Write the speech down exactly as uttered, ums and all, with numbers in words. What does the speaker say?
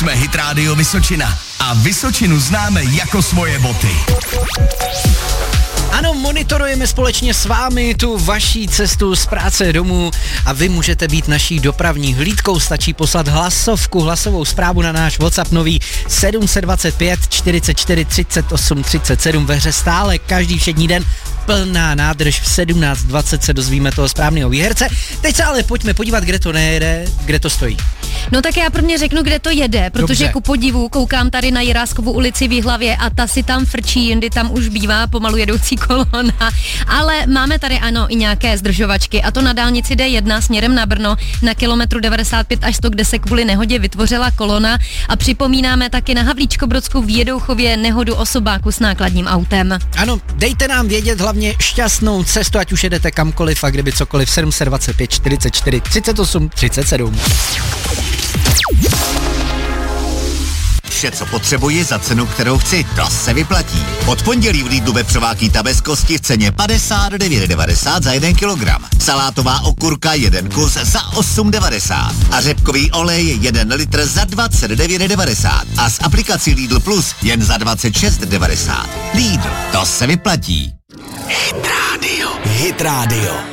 Jsme Hit Radio Vysočina a Vysočinu známe jako svoje boty. Ano, monitorujeme společně s vámi tu vaší cestu z práce domů a vy můžete být naší dopravní hlídkou. Stačí poslat hlasovku, hlasovou zprávu na náš WhatsApp nový sedm dva pět čtyřicet čtyři třicet osm třicet sedm. Ve hře stále každý všední den plná nádrž. V sedmnáct dvacet se dozvíme toho správného výherce. Teď se ale pojďme podívat, kde to nejede, kde to stojí. No tak já prvně řeknu, kde to jede, protože Dobře. ku podivu koukám tady na Jiráskovu ulici v Jihlavě a ta si tam frčí, jindy tam už bývá pomalu jedoucí kolona, ale máme tady ano i nějaké zdržovačky a to na dálnici D jedna směrem na Brno na kilometru devadesát pět až sto, kde se kvůli nehodě vytvořila kolona a připomínáme taky na Havlíčkobrodsku v Jedouchově nehodu osobáku s nákladním autem. Ano, dejte nám vědět hlavně šťastnou cestu, ať už jedete kamkoliv a kdyby cokoliv. sedm dva pět čtyřicet čtyři třicet osm třicet sedm. Vše, co potřebuji za cenu, kterou chci, to se vyplatí. Od pondělí v Lidlu vepřová kýta bez kosti v ceně padesát devět devadesát za jeden kilogram. Salátová okurka jeden kus za osm devadesát. A řepkový olej jeden litr za dvacet devět devadesát. A s aplikací Lidl Plus jen za dvacet šest devadesát. Lidl, to se vyplatí. Hit Radio. Hit Radio.